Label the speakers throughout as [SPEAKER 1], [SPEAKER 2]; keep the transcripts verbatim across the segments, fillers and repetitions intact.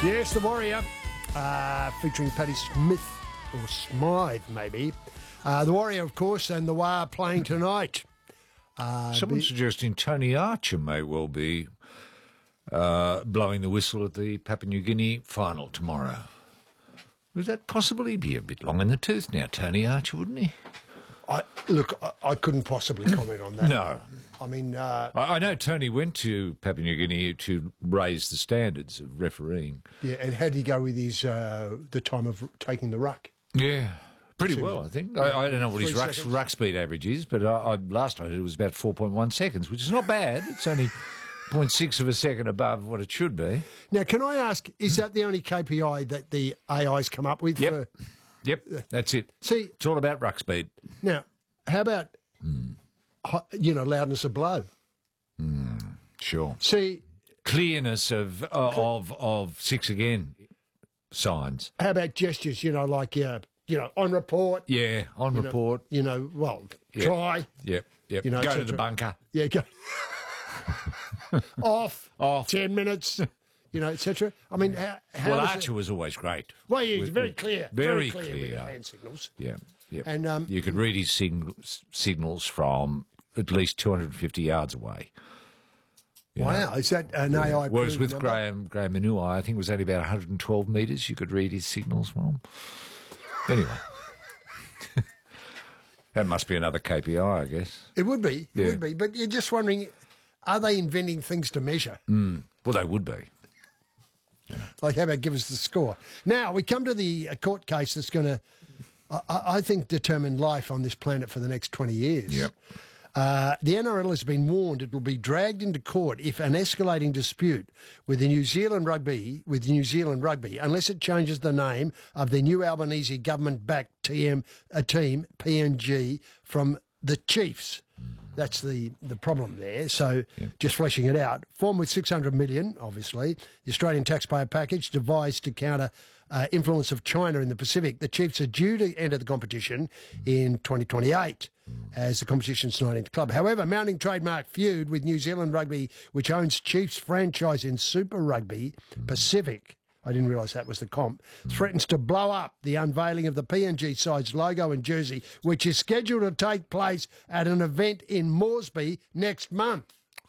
[SPEAKER 1] Yes, The Warrior, uh, featuring Paddy Smith, or Smythe, maybe. Uh, the Warrior, of course, and the War playing tonight. Uh,
[SPEAKER 2] Someone
[SPEAKER 1] be-
[SPEAKER 2] suggesting Tony Archer may well be uh, blowing the whistle at the Papua New Guinea final tomorrow. Would that possibly be a bit long in the tooth now, Tony Archer, wouldn't he?
[SPEAKER 1] I, look, I, I couldn't possibly comment on that.
[SPEAKER 2] No.
[SPEAKER 1] I mean... Uh,
[SPEAKER 2] I, I know Tony went to Papua New Guinea to raise the standards of refereeing.
[SPEAKER 1] yeah, and how did he go with his uh, the time of taking the ruck?
[SPEAKER 2] Yeah. Pretty
[SPEAKER 1] Two-
[SPEAKER 2] well, I think. I, I don't know what his
[SPEAKER 1] Three
[SPEAKER 2] ruck,
[SPEAKER 1] seconds.
[SPEAKER 2] ruck speed average is, but I, I, last I heard it was about four point one seconds, which is not bad. It's only zero point six of a second above what it should be.
[SPEAKER 1] Now, can I ask, is that the only K P I that the A I's come up with?
[SPEAKER 2] Yep.
[SPEAKER 1] For,
[SPEAKER 2] Yep, that's it.
[SPEAKER 1] see,
[SPEAKER 2] It's all about ruck speed.
[SPEAKER 1] now, how about, hi- you know, loudness of blow?
[SPEAKER 2] Sure.
[SPEAKER 1] See,
[SPEAKER 2] Clearness of uh, of of six again signs.
[SPEAKER 1] how about gestures, you know, like, uh, you know, on report,
[SPEAKER 2] Yeah, on report.
[SPEAKER 1] you know, well,
[SPEAKER 2] Yep.
[SPEAKER 1] try,
[SPEAKER 2] Yep, yep.
[SPEAKER 1] You know,
[SPEAKER 2] Go
[SPEAKER 1] et
[SPEAKER 2] to the
[SPEAKER 1] cetera.
[SPEAKER 2] bunker.
[SPEAKER 1] yeah, go. off,
[SPEAKER 2] Off.
[SPEAKER 1] ten minutes, you know, et cetera. I mean, how, how
[SPEAKER 2] Well,
[SPEAKER 1] does
[SPEAKER 2] Archer
[SPEAKER 1] it-
[SPEAKER 2] was always great.
[SPEAKER 1] well, yeah, he's
[SPEAKER 2] With-
[SPEAKER 1] very
[SPEAKER 2] with-
[SPEAKER 1] clear,
[SPEAKER 2] Very,
[SPEAKER 1] clear, with
[SPEAKER 2] clear.
[SPEAKER 1] the hand signals.
[SPEAKER 2] Yeah, yeah.
[SPEAKER 1] And, um,
[SPEAKER 2] you could read his sig- signals from at least two hundred fifty yards away. You know?
[SPEAKER 1] Wow, is that an A I?
[SPEAKER 2] Whereas
[SPEAKER 1] approved
[SPEAKER 2] with
[SPEAKER 1] number?
[SPEAKER 2] Graham Graham Manua, I think it was only about one hundred twelve metres you could read his signals from. Anyway. That must be another K P I, I guess.
[SPEAKER 1] It would be, it
[SPEAKER 2] Yeah.
[SPEAKER 1] would be, but you're just wondering, are they inventing things to measure?
[SPEAKER 2] Well, they would be.
[SPEAKER 1] Like, how about give us the score? Now, we come to the uh, court case that's going to, I, I think, determine life on this planet for the next twenty years.
[SPEAKER 2] Yep.
[SPEAKER 1] Uh, the N R L has been warned it will be dragged into court if an escalating dispute with the New Zealand Rugby, with New Zealand Rugby, unless it changes the name of the New Albanese government-backed T M, a team, P N G, from the Chiefs. That's the, the problem there. So just fleshing it out. Formed with six hundred million, obviously, the Australian taxpayer package devised to counter uh, influence of China in the Pacific. The Chiefs are due to enter the competition in twenty twenty-eight as the competition's nineteenth club. However, mounting trademark feud with New Zealand Rugby, which owns Chiefs franchise in Super Rugby Pacific, I didn't realise that was the comp, threatens to blow up the unveiling of the P N G side's logo and jersey, which is scheduled to take place at an event in Moresby next month.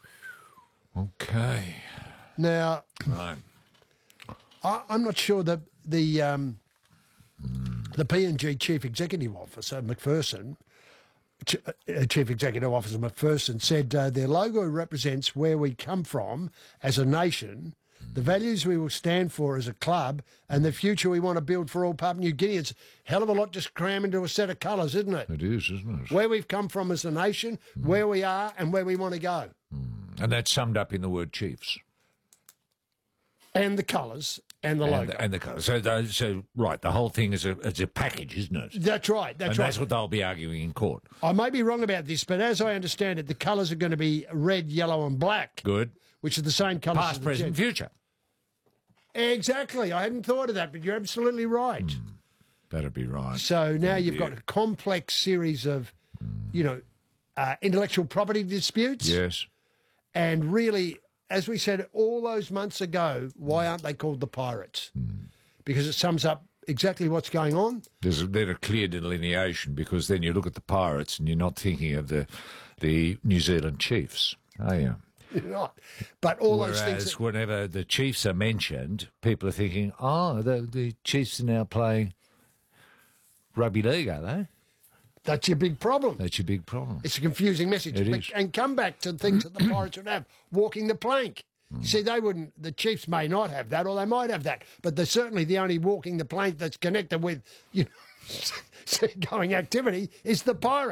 [SPEAKER 2] Okay.
[SPEAKER 1] Now,
[SPEAKER 2] Right.
[SPEAKER 1] I, I'm not sure that the um, the P N G Chief Executive Officer, McPherson, Ch- uh, Chief Executive Officer McPherson, said uh, their logo represents where we come from as a nation, the values we will stand for as a club, and the future we want to build for all Papua New Guinea. It's a hell of a lot just cram into a set of colours, isn't it?
[SPEAKER 2] It is, isn't it?
[SPEAKER 1] Where we've come from as a nation, where we are, and where we want to go.
[SPEAKER 2] And that's summed up in the word Chiefs.
[SPEAKER 1] And the colours and the logo.
[SPEAKER 2] And, and the colour. So, those- so, right, the whole thing is a, is a package, isn't it?
[SPEAKER 1] That's right, that's
[SPEAKER 2] and
[SPEAKER 1] right.
[SPEAKER 2] that's what they'll be arguing in court.
[SPEAKER 1] I may be wrong about this, but as I understand it, the colours are going to be red, yellow, and black,
[SPEAKER 2] Good.
[SPEAKER 1] which are the same colours. as
[SPEAKER 2] Past,
[SPEAKER 1] the
[SPEAKER 2] present,
[SPEAKER 1] jet.
[SPEAKER 2] future.
[SPEAKER 1] Exactly. I hadn't thought of that, but you're absolutely right.
[SPEAKER 2] That'd be right.
[SPEAKER 1] So now you've
[SPEAKER 2] Yeah.
[SPEAKER 1] got a complex series of, you know, uh, intellectual property disputes,
[SPEAKER 2] Yes.
[SPEAKER 1] and really, as we said all those months ago, why aren't they called the Pirates? Because it sums up exactly what's going on.
[SPEAKER 2] There's a, there's a clear delineation because then you look at the Pirates and you're not thinking of the the New Zealand Chiefs, are you?
[SPEAKER 1] Right. But all those things.
[SPEAKER 2] Whereas
[SPEAKER 1] That,
[SPEAKER 2] whenever the Chiefs are mentioned, people are thinking, oh, the, the Chiefs are now playing rugby league, are they?
[SPEAKER 1] that's your big problem.
[SPEAKER 2] That's your big problem.
[SPEAKER 1] It's a confusing message.
[SPEAKER 2] It
[SPEAKER 1] But-
[SPEAKER 2] is.
[SPEAKER 1] And come back to things that the Pirates would have. Walking the plank. You see, they wouldn't, the Chiefs may not have that, or they might have that, but they're certainly the only walking the plank that's connected with, you know, seagoing activity is the Pirates.